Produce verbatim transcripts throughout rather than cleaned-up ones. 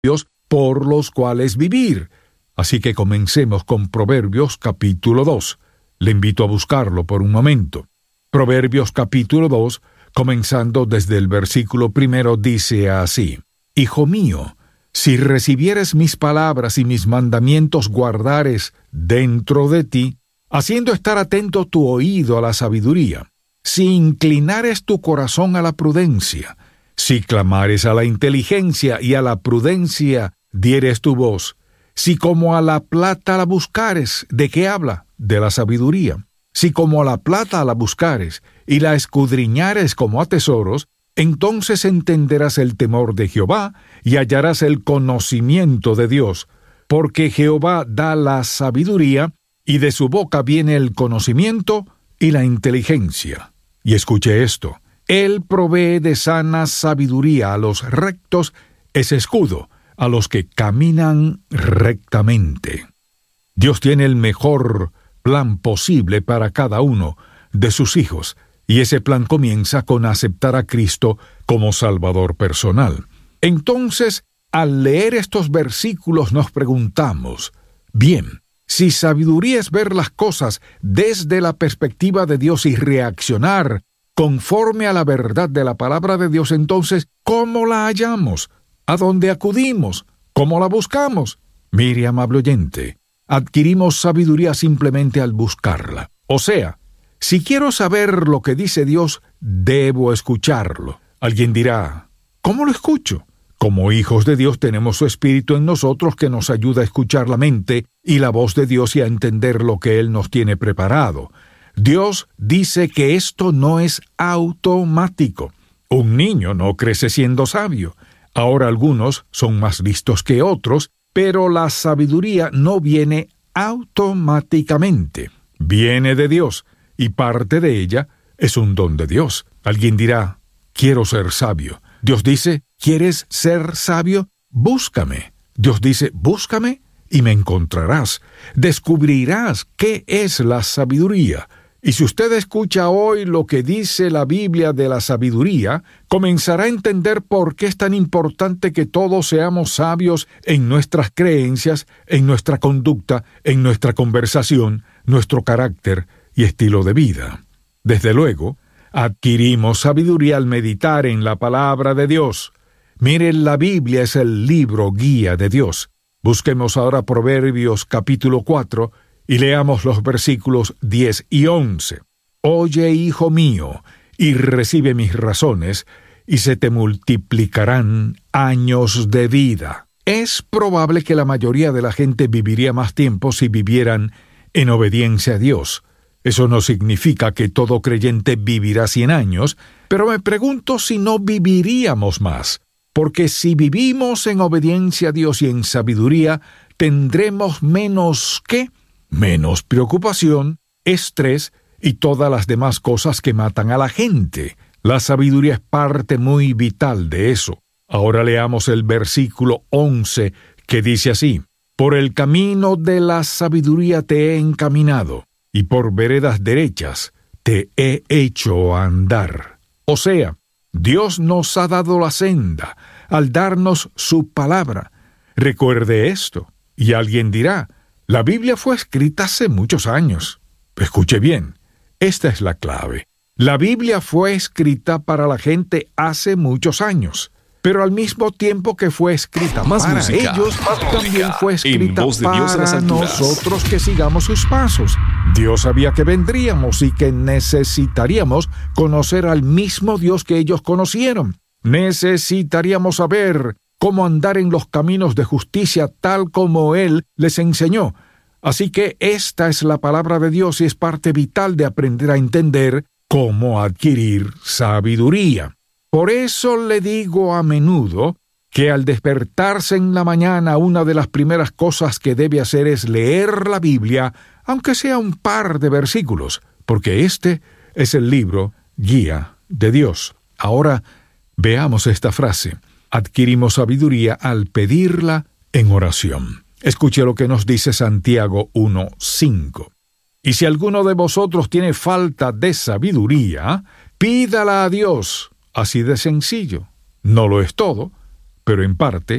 por los cuales vivir. Así que comencemos con Proverbios capítulo dos. Le invito a buscarlo por un momento. Proverbios capítulo dos, comenzando desde el versículo primero, dice así: Hijo mío, si recibieres mis palabras y mis mandamientos guardares dentro de ti, haciendo estar atento tu oído a la sabiduría, si inclinares tu corazón a la prudencia, si clamares a la inteligencia y a la prudencia dieres tu voz, si como a la plata la buscares, ¿de qué habla? De la sabiduría. Si como a la plata la buscares y la escudriñares como a tesoros, entonces entenderás el temor de Jehová y hallarás el conocimiento de Dios, porque Jehová da la sabiduría y de su boca viene el conocimiento y la inteligencia. Y escuche esto: Él provee de sana sabiduría a los rectos, es escudo a los que caminan rectamente. Dios tiene el mejor plan posible para cada uno de sus hijos, y ese plan comienza con aceptar a Cristo como Salvador personal. Entonces, al leer estos versículos nos preguntamos, bien, si sabiduría es ver las cosas desde la perspectiva de Dios y reaccionar conforme a la verdad de la palabra de Dios, entonces, ¿cómo la hallamos? ¿A dónde acudimos? ¿Cómo la buscamos? Mire, amable oyente, adquirimos sabiduría simplemente al buscarla. O sea, si quiero saber lo que dice Dios, debo escucharlo. Alguien dirá, ¿cómo lo escucho? Como hijos de Dios tenemos su Espíritu en nosotros que nos ayuda a escuchar la mente y la voz de Dios y a entender lo que Él nos tiene preparado. Dios dice que esto no es automático. Un niño no crece siendo sabio. Ahora algunos son más listos que otros, pero la sabiduría no viene automáticamente. Viene de Dios, y parte de ella es un don de Dios. Alguien dirá, quiero ser sabio. Dios dice, ¿quieres ser sabio? Búscame. Dios dice, búscame y me encontrarás. Descubrirás qué es la sabiduría. Y si usted escucha hoy lo que dice la Biblia de la sabiduría, comenzará a entender por qué es tan importante que todos seamos sabios en nuestras creencias, en nuestra conducta, en nuestra conversación, nuestro carácter y estilo de vida. Desde luego, adquirimos sabiduría al meditar en la palabra de Dios. Miren, la Biblia es el libro guía de Dios. Busquemos ahora Proverbios capítulo cuatro, y leamos los versículos diez y once. Oye, hijo mío, y recibe mis razones, y se te multiplicarán años de vida. Es probable que la mayoría de la gente viviría más tiempo si vivieran en obediencia a Dios. Eso no significa que todo creyente vivirá cien años, pero me pregunto si no viviríamos más. Porque si vivimos en obediencia a Dios y en sabiduría, tendremos menos ¿qué? Menos preocupación, estrés y todas las demás cosas que matan a la gente. La sabiduría es parte muy vital de eso. Ahora leamos el versículo once, que dice así: Por el camino de la sabiduría te he encaminado, y por veredas derechas te he hecho andar. O sea, Dios nos ha dado la senda al darnos su palabra. Recuerde esto, y alguien dirá, la Biblia fue escrita hace muchos años. Escuche bien, esta es la clave. La Biblia fue escrita para la gente hace muchos años, pero al mismo tiempo que fue escrita más para música, ellos, también fue escrita voz de Dios en las para alturas. nosotros que sigamos sus pasos. Dios sabía que vendríamos y que necesitaríamos conocer al mismo Dios que ellos conocieron. Necesitaríamos saber cómo andar en los caminos de justicia tal como Él les enseñó. Así que esta es la palabra de Dios y es parte vital de aprender a entender cómo adquirir sabiduría. Por eso le digo a menudo que al despertarse en la mañana una de las primeras cosas que debe hacer es leer la Biblia, aunque sea un par de versículos, porque este es el libro guía de Dios. Ahora veamos esta frase. Adquirimos sabiduría al pedirla en oración. Escuche lo que nos dice Santiago uno cinco. Y si alguno de vosotros tiene falta de sabiduría, pídala a Dios. Así de sencillo. No lo es todo, pero en parte,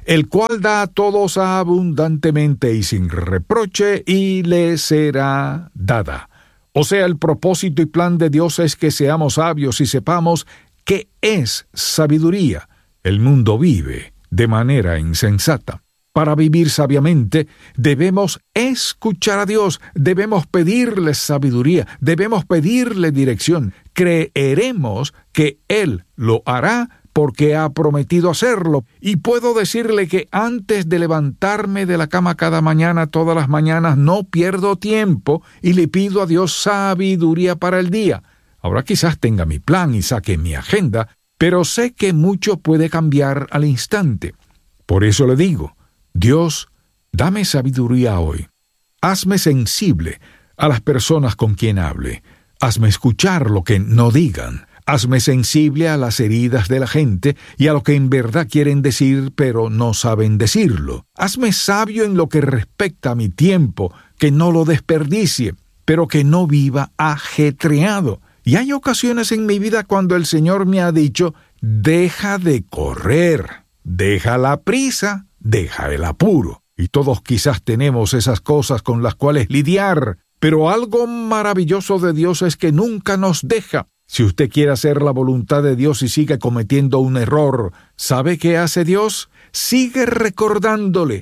el cual da a todos abundantemente y sin reproche, y le será dada. O sea, el propósito y plan de Dios es que seamos sabios y sepamos qué es sabiduría. El mundo vive de manera insensata. Para vivir sabiamente, debemos escuchar a Dios, debemos pedirle sabiduría, debemos pedirle dirección. Creeremos que Él lo hará porque ha prometido hacerlo. Y puedo decirle que antes de levantarme de la cama cada mañana, todas las mañanas, no pierdo tiempo y le pido a Dios sabiduría para el día. Ahora quizás tenga mi plan y saque mi agenda, pero sé que mucho puede cambiar al instante. Por eso le digo, Dios, dame sabiduría hoy. Hazme sensible a las personas con quien hable. Hazme escuchar lo que no digan. Hazme sensible a las heridas de la gente y a lo que en verdad quieren decir, pero no saben decirlo. Hazme sabio en lo que respecta a mi tiempo, que no lo desperdicie, pero que no viva ajetreado. Y hay ocasiones en mi vida cuando el Señor me ha dicho, deja de correr, deja la prisa, deja el apuro. Y todos quizás tenemos esas cosas con las cuales lidiar, pero algo maravilloso de Dios es que nunca nos deja. Si usted quiere hacer la voluntad de Dios y sigue cometiendo un error, ¿sabe qué hace Dios? Sigue recordándole,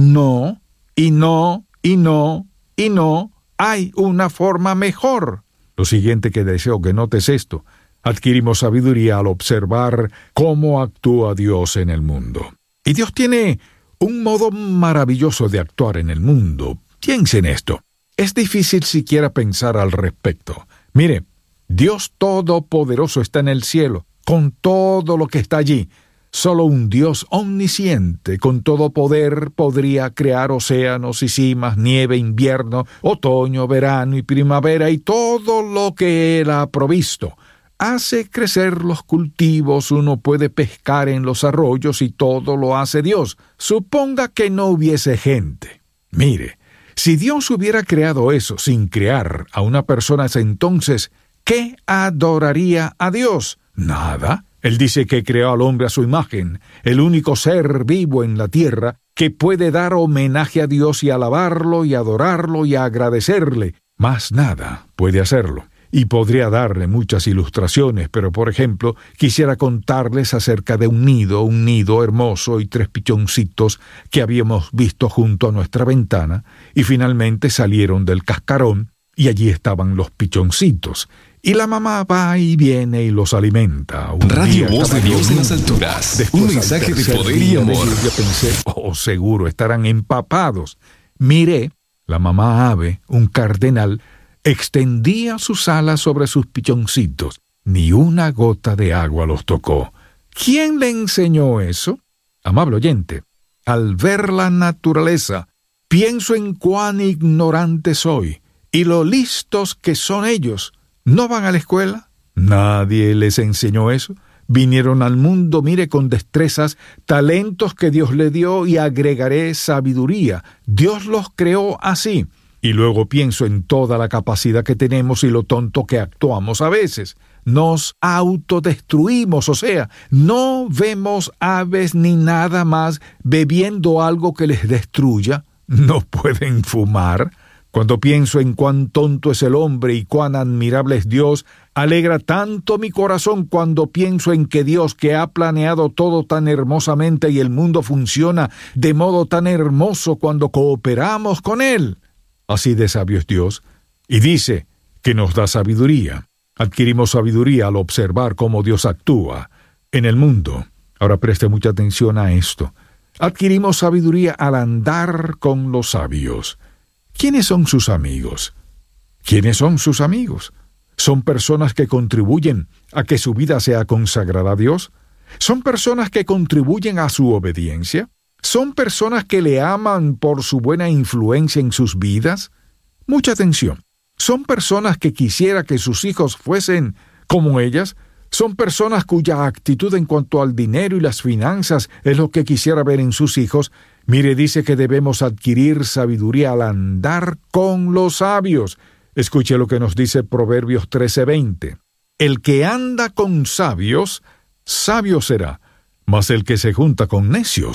no, y no, y no, y no, hay una forma mejor. Lo siguiente que deseo que notes esto, adquirimos sabiduría al observar cómo actúa Dios en el mundo. Y Dios tiene un modo maravilloso de actuar en el mundo. Piense en esto. Es difícil siquiera pensar al respecto. Mire, Dios Todopoderoso está en el cielo, con todo lo que está allí. Solo un Dios omnisciente, con todo poder, podría crear océanos y cimas, nieve, invierno, otoño, verano y primavera y todo lo que Él ha provisto. Hace crecer los cultivos, uno puede pescar en los arroyos y todo lo hace Dios. Suponga que no hubiese gente. Mire, si Dios hubiera creado eso sin crear a una persona, entonces, ¿qué adoraría a Dios? Nada. Él dice que creó al hombre a su imagen, el único ser vivo en la tierra que puede dar homenaje a Dios y alabarlo y adorarlo y agradecerle. Más nada puede hacerlo. Y podría darle muchas ilustraciones, pero por ejemplo, quisiera contarles acerca de un nido, un nido hermoso y tres pichoncitos que habíamos visto junto a nuestra ventana, y finalmente salieron del cascarón, y allí estaban los pichoncitos. Y la mamá va y viene y los alimenta. Un Radio día, Voz de Dios domingo, en las alturas. después, Un mensaje de poder y día de amor. lluvia, pensé, oh, seguro estarán empapados. Miré, la mamá ave, un cardenal, extendía sus alas sobre sus pichoncitos. Ni una gota de agua los tocó. ¿Quién le enseñó eso? Amable oyente, al ver la naturaleza, pienso en cuán ignorante soy y lo listos que son ellos. ¿No van a la escuela? Nadie les enseñó eso. Vinieron al mundo, mire, con destrezas, talentos que Dios le dio y agregaré sabiduría. Dios los creó así. Y luego pienso en toda la capacidad que tenemos y lo tonto que actuamos a veces. Nos autodestruimos, o sea, no vemos aves ni nada más bebiendo algo que les destruya. No pueden fumar. Cuando pienso en cuán tonto es el hombre y cuán admirable es Dios, alegra tanto mi corazón cuando pienso en que Dios, que ha planeado todo tan hermosamente y el mundo funciona de modo tan hermoso cuando cooperamos con Él. Así de sabio es Dios, y dice que nos da sabiduría. Adquirimos sabiduría al observar cómo Dios actúa en el mundo. Ahora preste mucha atención a esto. Adquirimos sabiduría al andar con los sabios. ¿Quiénes son sus amigos? ¿Quiénes son sus amigos? ¿Son personas que contribuyen a que su vida sea consagrada a Dios? ¿Son personas que contribuyen a su obediencia? ¿Son personas que le aman por su buena influencia en sus vidas? Mucha atención. ¿Son personas que quisiera que sus hijos fuesen como ellas? ¿Son personas cuya actitud en cuanto al dinero y las finanzas es lo que quisiera ver en sus hijos? Mire, dice que debemos adquirir sabiduría al andar con los sabios. Escuche lo que nos dice Proverbios trece veinte. El que anda con sabios, sabio será, mas el que se junta con necios,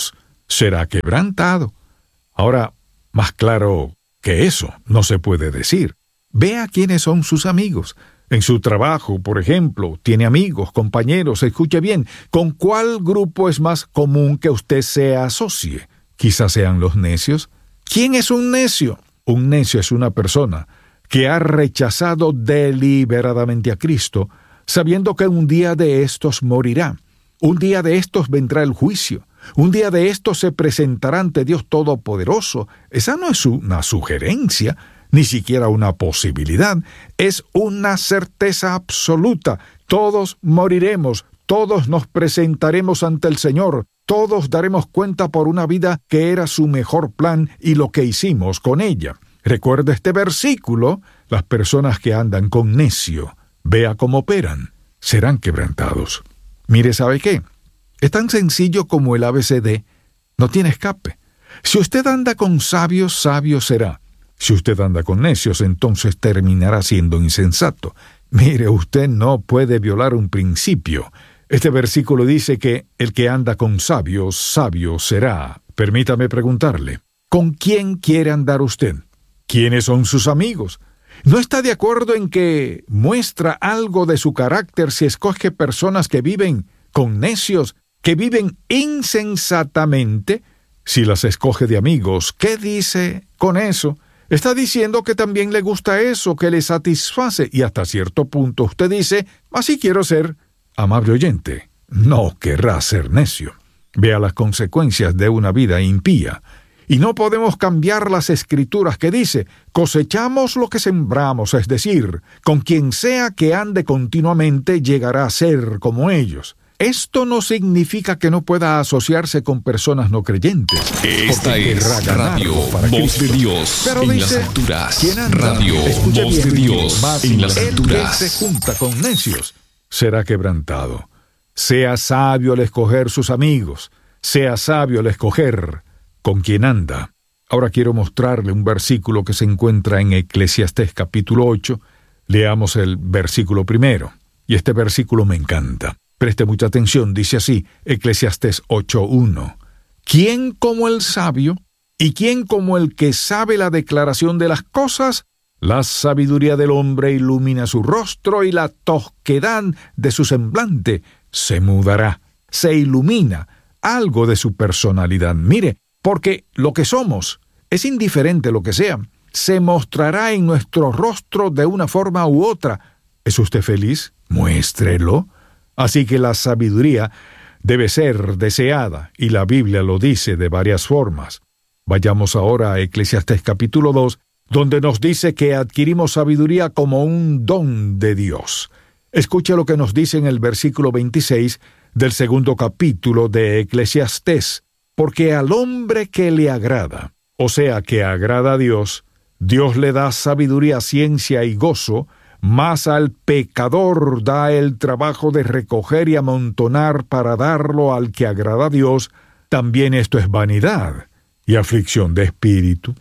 será quebrantado. Ahora, más claro que eso no se puede decir. Vea quiénes son sus amigos. En su trabajo, por ejemplo, tiene amigos, compañeros, escuche bien, ¿con cuál grupo es más común que usted se asocie? Quizás sean los necios. ¿Quién es un necio? Un necio es una persona que ha rechazado deliberadamente a Cristo, sabiendo que un día de estos morirá. Un día de estos vendrá el juicio. Un día de estos se presentará ante Dios Todopoderoso. Esa no es una sugerencia, ni siquiera una posibilidad. Es una certeza absoluta. Todos moriremos, todos nos presentaremos ante el Señor, todos daremos cuenta por una vida que era su mejor plan y lo que hicimos con ella. Recuerda este versículo: las personas que andan con necio, vea cómo operan, serán quebrantados. Mire, ¿sabe qué? Es tan sencillo como el A B C D, no tiene escape. Si usted anda con sabios, sabio será. Si usted anda con necios, entonces terminará siendo insensato. Mire, usted no puede violar un principio. Este versículo dice que el que anda con sabios, sabio será. Permítame preguntarle, ¿con quién quiere andar usted? ¿Quiénes son sus amigos? ¿No está de acuerdo en que muestra algo de su carácter si escoge personas que viven con necios, que viven insensatamente? Si las escoge de amigos, ¿qué dice con eso? Está diciendo que también le gusta eso, que le satisface, y hasta cierto punto usted dice, así quiero ser. Amable oyente, no querrá ser necio. Vea las consecuencias de una vida impía. Y no podemos cambiar las escrituras que dice, cosechamos lo que sembramos, es decir, con quien sea que ande continuamente llegará a ser como ellos. Esto no significa que no pueda asociarse con personas no creyentes. Esta es Radio Voz de Dios Pero en dice, las alturas. ¿quién anda? Radio Escuche Voz bien, de Dios más en las el alturas. que se junta con necios será quebrantado. Sea sabio al escoger sus amigos. Sea sabio al escoger con quien anda. Ahora quiero mostrarle un versículo que se encuentra en Eclesiastés capítulo ocho. Leamos el versículo primero. Y este versículo me encanta. Preste mucha atención, dice así, Eclesiastés ocho uno. ¿Quién como el sabio y quién como el que sabe la declaración de las cosas? La sabiduría del hombre ilumina su rostro y la tosquedad de su semblante se mudará, se ilumina algo de su personalidad. Mire, porque lo que somos es indiferente lo que sea, se mostrará en nuestro rostro de una forma u otra. ¿Es usted feliz? Muéstrelo. Así que la sabiduría debe ser deseada, y la Biblia lo dice de varias formas. Vayamos ahora a Eclesiastés capítulo dos, donde nos dice que adquirimos sabiduría como un don de Dios. Escuche lo que nos dice en el versículo veintiséis del segundo capítulo de Eclesiastés. Porque al hombre que le agrada, o sea, que agrada a Dios, Dios le da sabiduría, ciencia y gozo, mas al pecador da el trabajo de recoger y amontonar para darlo al que agrada a Dios. También esto es vanidad y aflicción de espíritu.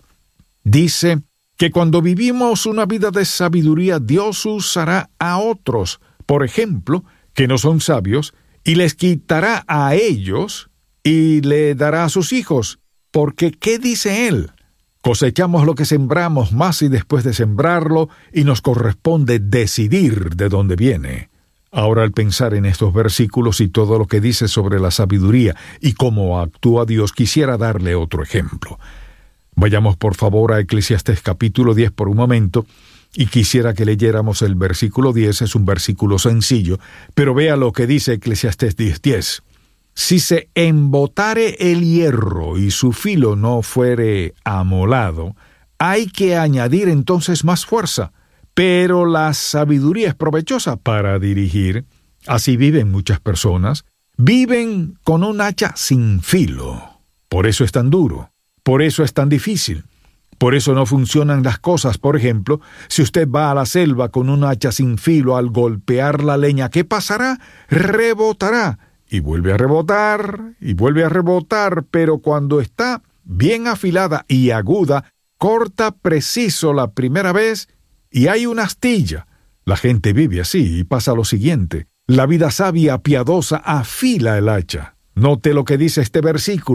Dice que cuando vivimos una vida de sabiduría, Dios usará a otros, por ejemplo, que no son sabios, y les quitará a ellos y le dará a sus hijos. Porque, ¿qué dice él? Cosechamos lo que sembramos, más y después de sembrarlo, y nos corresponde decidir de dónde viene. Ahora, al pensar en estos versículos y todo lo que dice sobre la sabiduría y cómo actúa Dios, quisiera darle otro ejemplo. Vayamos por favor a Eclesiastés capítulo diez por un momento, y quisiera que leyéramos el versículo diez. Es un versículo sencillo, pero vea lo que dice Eclesiastés diez diez. Si se embotare el hierro y su filo no fuere amolado, hay que añadir entonces más fuerza. Pero la sabiduría es provechosa para dirigir. Así viven muchas personas. Viven con un hacha sin filo. Por eso es tan duro. Por eso es tan difícil. Por eso no funcionan las cosas. Por ejemplo, si usted va a la selva con un hacha sin filo, al golpear la leña, ¿qué pasará? Rebotará. Y vuelve a rebotar, y vuelve a rebotar, pero cuando está bien afilada y aguda, corta preciso la primera vez y hay una astilla. La gente vive así y pasa lo siguiente. La vida sabia, piadosa, afila el hacha. Note lo que dice este versículo.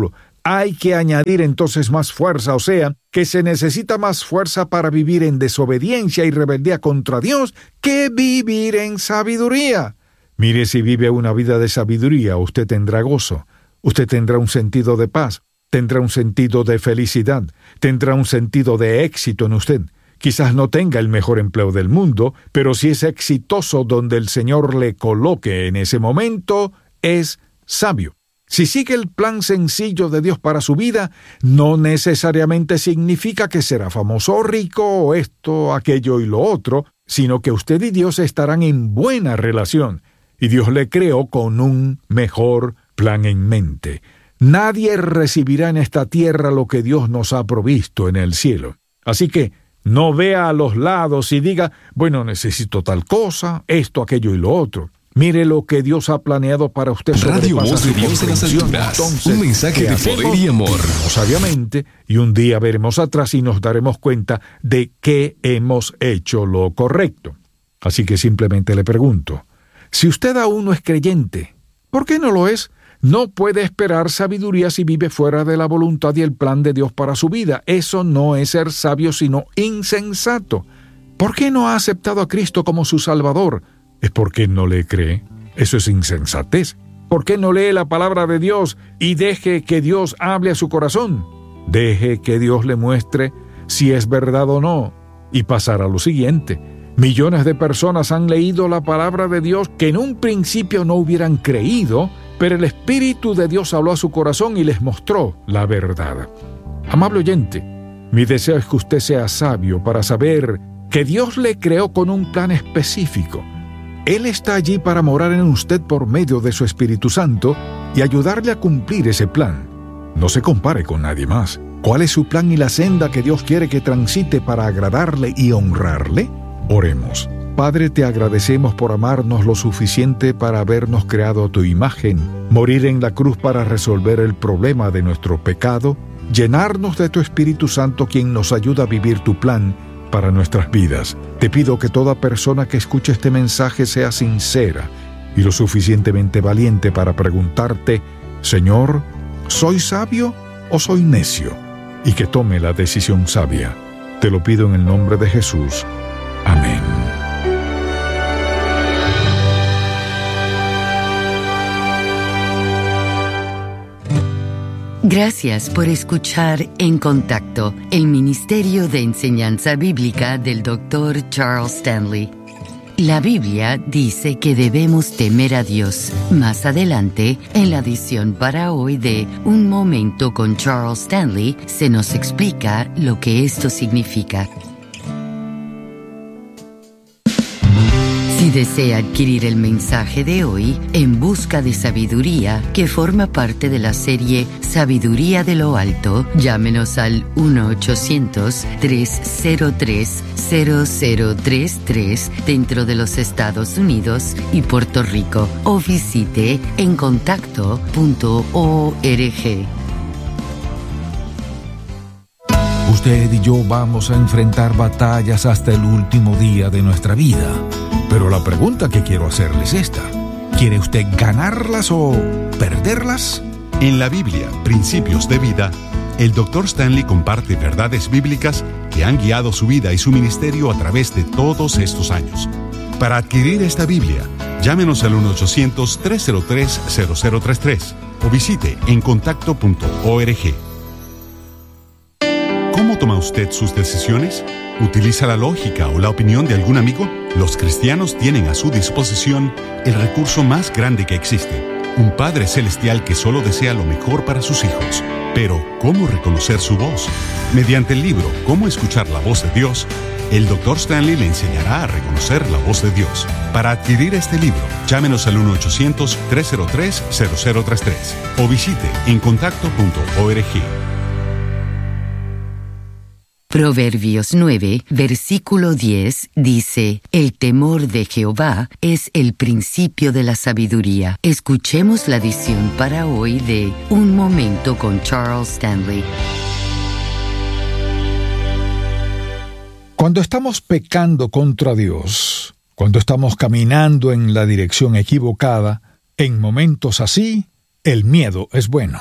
Hay que añadir entonces más fuerza, o sea, que se necesita más fuerza para vivir en desobediencia y rebeldía contra Dios que vivir en sabiduría. Mire, si vive una vida de sabiduría, usted tendrá gozo, usted tendrá un sentido de paz, tendrá un sentido de felicidad, tendrá un sentido de éxito en usted. Quizás no tenga el mejor empleo del mundo, pero si es exitoso donde el Señor le coloque en ese momento, es sabio. Si sigue el plan sencillo de Dios para su vida, no necesariamente significa que será famoso o rico o esto, aquello y lo otro, sino que usted y Dios estarán en buena relación, y Dios le creó con un mejor plan en mente. Nadie recibirá en esta tierra lo que Dios nos ha provisto en el cielo. Así que no vea a los lados y diga, bueno, necesito tal cosa, esto, aquello y lo otro. Mire lo que Dios ha planeado para usted. Radio Voz de Dios en las alturas. Entonces, un mensaje de poder y amor. Sabiamente, y un día veremos atrás y nos daremos cuenta de que hemos hecho lo correcto. Así que simplemente le pregunto, si usted aún no es creyente, ¿por qué no lo es? No puede esperar sabiduría si vive fuera de la voluntad y el plan de Dios para su vida. Eso no es ser sabio, sino insensato. ¿Por qué no ha aceptado a Cristo como su Salvador? ¿Es porque no le cree? Eso es insensatez. ¿Por qué no lee la palabra de Dios y deje que Dios hable a su corazón? Deje que Dios le muestre si es verdad o no. Y pasará lo siguiente. Millones de personas han leído la palabra de Dios que en un principio no hubieran creído, pero el Espíritu de Dios habló a su corazón y les mostró la verdad. Amable oyente, mi deseo es que usted sea sabio para saber que Dios le creó con un plan específico. Él está allí para morar en usted por medio de su Espíritu Santo y ayudarle a cumplir ese plan. No se compare con nadie más. ¿Cuál es su plan y la senda que Dios quiere que transite para agradarle y honrarle? Oremos. Padre, te agradecemos por amarnos lo suficiente para habernos creado a tu imagen, morir en la cruz para resolver el problema de nuestro pecado, llenarnos de tu Espíritu Santo quien nos ayuda a vivir tu plan para nuestras vidas. Te pido que toda persona que escuche este mensaje sea sincera y lo suficientemente valiente para preguntarte, Señor, ¿soy sabio o soy necio? Y que tome la decisión sabia. Te lo pido en el nombre de Jesús. Amén. Gracias por escuchar En Contacto, el Ministerio de Enseñanza Bíblica del doctor Charles Stanley. La Biblia dice que debemos temer a Dios. Más adelante, en la edición para hoy de Un Momento con Charles Stanley, se nos explica lo que esto significa. Si desea adquirir el mensaje de hoy, En Busca de Sabiduría, que forma parte de la serie Sabiduría de lo Alto, llámenos al uno ochocientos, tres cero tres, cero cero tres tres dentro de los Estados Unidos y Puerto Rico o visite en contacto punto org. Usted y yo vamos a enfrentar batallas hasta el último día de nuestra vida. Pero la pregunta que quiero hacerle es esta. ¿Quiere usted ganarlas o perderlas? En la Biblia, Principios de Vida, el doctor Stanley comparte verdades bíblicas que han guiado su vida y su ministerio a través de todos estos años. Para adquirir esta Biblia, llámenos al uno ochocientos, tres cero tres, cero cero tres tres o visite en contacto punto org. ¿Cómo toma usted sus decisiones? ¿Utiliza la lógica o la opinión de algún amigo? Los cristianos tienen a su disposición el recurso más grande que existe, un Padre Celestial que solo desea lo mejor para sus hijos. Pero, ¿cómo reconocer su voz? Mediante el libro Cómo escuchar la voz de Dios, el doctor Stanley le enseñará a reconocer la voz de Dios. Para adquirir este libro, llámenos al uno ochocientos, tres cero tres, cero cero tres tres o visite en contacto punto org. Proverbios nueve, versículo diez, dice, el temor de Jehová es el principio de la sabiduría. Escuchemos la edición para hoy de Un Momento con Charles Stanley. Cuando estamos pecando contra Dios, cuando estamos caminando en la dirección equivocada, en momentos así, el miedo es bueno.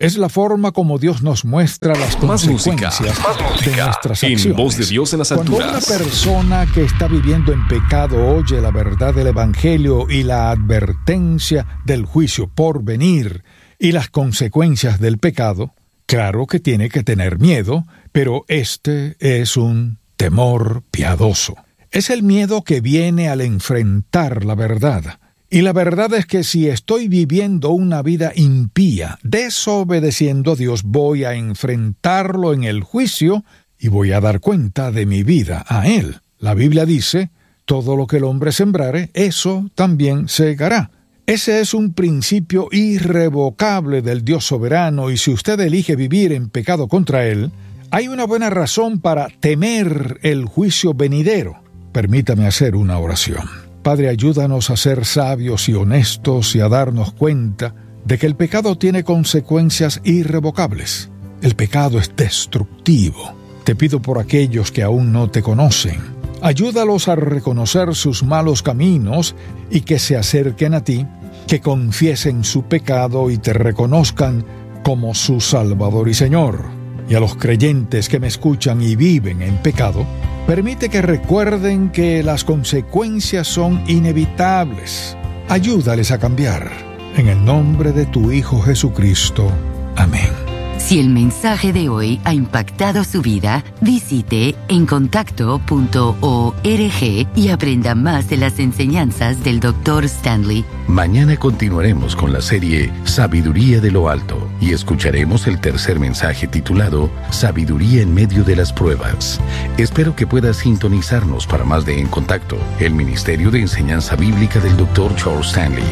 Es la forma como Dios nos muestra las Más música, consecuencias más música. de nuestras En acciones. Voz de Dios en las Cuando alturas. una persona que está viviendo en pecado oye la verdad del Evangelio y la advertencia del juicio por venir y las consecuencias del pecado, claro que tiene que tener miedo, pero este es un temor piadoso. Es el miedo que viene al enfrentar la verdad. Y la verdad es que si estoy viviendo una vida impía, desobedeciendo a Dios, voy a enfrentarlo en el juicio y voy a dar cuenta de mi vida a Él. La Biblia dice, todo lo que el hombre sembrare, eso también segará. Ese es un principio irrevocable del Dios soberano, y si usted elige vivir en pecado contra Él, hay una buena razón para temer el juicio venidero. Permítame hacer una oración. Padre, ayúdanos a ser sabios y honestos y a darnos cuenta de que el pecado tiene consecuencias irrevocables. El pecado es destructivo. Te pido por aquellos que aún no te conocen. Ayúdalos a reconocer sus malos caminos y que se acerquen a ti, que confiesen su pecado y te reconozcan como su Salvador y Señor. Y a los creyentes que me escuchan y viven en pecado, permite que recuerden que las consecuencias son inevitables. Ayúdales a cambiar. En el nombre de tu Hijo Jesucristo. Amén. Si el mensaje de hoy ha impactado su vida, visite encontacto punto org y aprenda más de las enseñanzas del doctor Stanley. Mañana continuaremos con la serie Sabiduría de lo Alto y escucharemos el tercer mensaje titulado Sabiduría en medio de las pruebas. Espero que pueda sintonizarnos para más de En Contacto, el Ministerio de Enseñanza Bíblica del doctor Charles Stanley.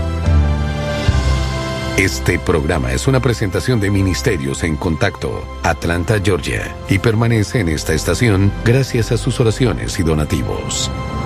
Este programa es una presentación de Ministerios en Contacto, Atlanta, Georgia, y permanece en esta estación gracias a sus oraciones y donativos.